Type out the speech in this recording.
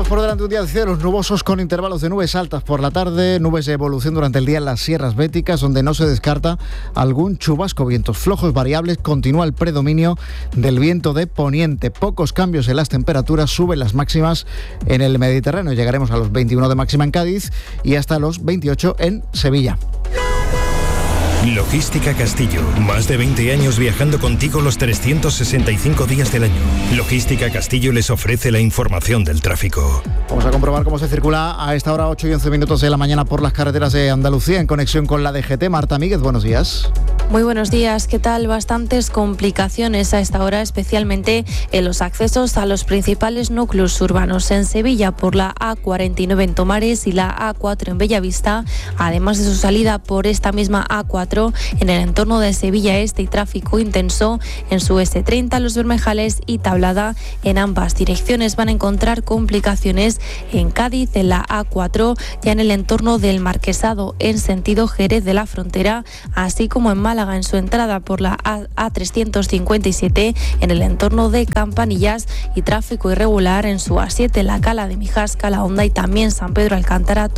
Tenemos por delante un día de cielos nubosos con intervalos de nubes altas por la tarde, nubes de evolución durante el día en las sierras béticas, donde no se descarta algún chubasco. Vientos flojos variables, continúa el predominio del viento de poniente. Pocos cambios en las temperaturas, suben las máximas en el Mediterráneo. Llegaremos a los 21 de máxima en Cádiz y hasta los 28 en Sevilla. Logística Castillo. Más de 20 años viajando contigo los 365 días del año. Logística Castillo les ofrece la información del tráfico. Vamos a comprobar cómo se circula a esta hora, 8 y 11 minutos de la mañana, por las carreteras de Andalucía, en conexión con la DGT. Marta Míguez, buenos días. Muy buenos días, ¿qué tal? Bastantes complicaciones a esta hora, especialmente en los accesos a los principales núcleos urbanos. En Sevilla por la A49 en Tomares y la A4 en Bellavista, además de su salida por esta misma A4 en el entorno de Sevilla Este, y tráfico intenso en su S30, Los Bermejales y Tablada. En ambas direcciones van a encontrar complicaciones en Cádiz, en la A4, ya en el entorno del Marquesado en sentido Jerez de la Frontera, así como en Málaga en su entrada por la A357 en el entorno de Campanillas, y tráfico irregular en su A7, la Cala de Mijasca, La Honda y también San Pedro Alcántara.